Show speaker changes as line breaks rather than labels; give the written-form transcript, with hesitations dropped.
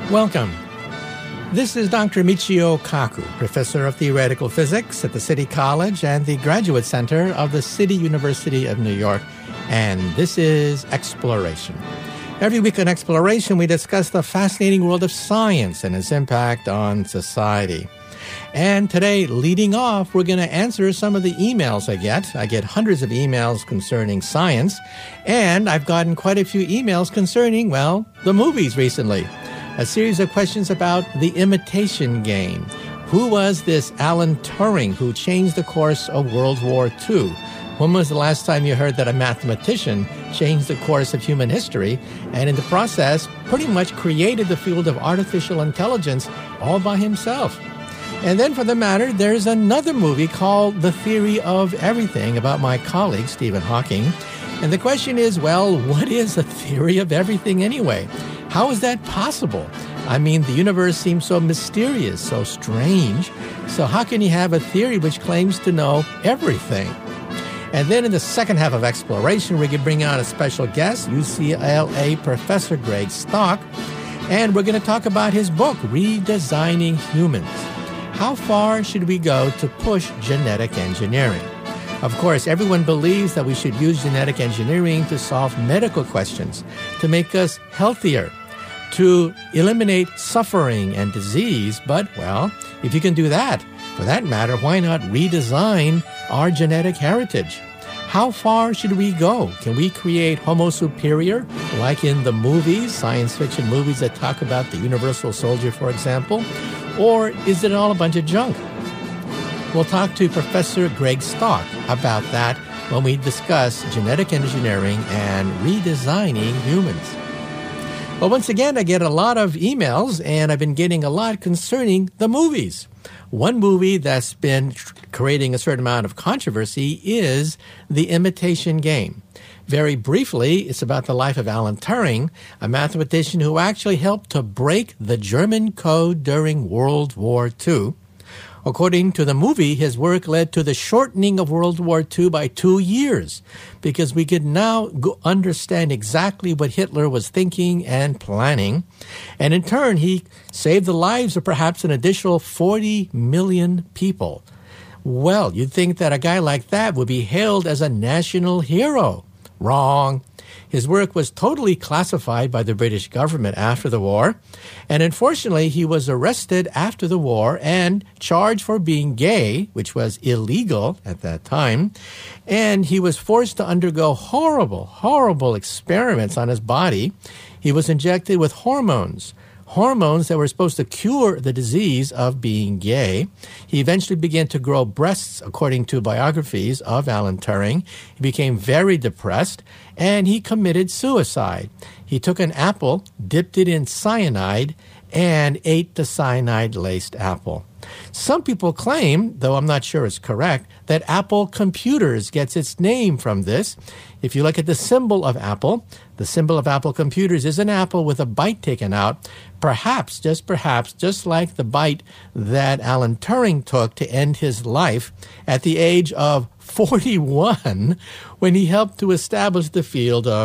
Welcome. This is Dr. Michio Kaku, professor of theoretical physics at the City College and the Graduate Center of the City University of New York, and this is Exploration. Every week on Exploration, we discuss the fascinating world of science and its impact on society. And today, leading off, we're going to answer some of the emails I get. I get hundreds of emails concerning science, and I've gotten quite a few emails concerning, well, the movies recently. A series of questions about The Imitation Game. Who was this Alan Turing who changed the course of World War II? When was the last time you heard that a mathematician changed the course of human history and in the process pretty much created the field of artificial intelligence all by himself? And then for the matter, there's another movie called The Theory of Everything about my colleague Stephen Hawking. And the question is, well, what is a theory of everything anyway? How is that possible? I mean, the universe seems so mysterious, so strange. So how can you have a theory which claims to know everything? And then in the second half of Exploration, we can bring on a special guest, UCLA Professor Greg Stock. And we're going to talk about his book, Redesigning Humans. How far should we go to push genetic engineering? Of course, everyone believes that we should use genetic engineering to solve medical questions, to make us healthier, to eliminate suffering and disease. But, well, if you can do that, for that matter, why not redesign our genetic heritage? How far should we go? Can we create Homo superior, like in the movies, science fiction movies that talk about the universal soldier, for example? Or is it all a bunch of junk? We'll talk to Professor Greg Stock about that when we discuss genetic engineering and redesigning humans. Well, once again, I get a lot of emails, and I've been getting a lot concerning the movies. One movie that's been creating a certain amount of controversy is The Imitation Game. Very briefly, it's about the life of Alan Turing, a mathematician who actually helped to break the German code during World War II. According to the movie, his work led to the shortening of World War II by 2 years because we could now understand exactly what Hitler was thinking and planning. And in turn, he saved the lives of perhaps an additional 40 million people. Well, you'd think that a guy like that would be hailed as a national hero. Wrong. His work was totally classified by the British government after the war, and unfortunately he was arrested after the war and charged for being gay, which was illegal at that time, and he was forced to undergo horrible experiments on his body. He was injected with hormones that were supposed to cure the disease of being gay. He eventually began to grow breasts, according to biographies of Alan Turing. He became very depressed, and he committed suicide. He took an apple, dipped it in cyanide, and ate the cyanide-laced apple. Some people claim, though I'm not sure it's correct, that Apple Computers gets its name from this. If you look at the symbol of Apple, the symbol of Apple Computers is an apple with a bite taken out, perhaps, just like the bite that Alan Turing took to end his life at the age of 41 when he helped to establish the field of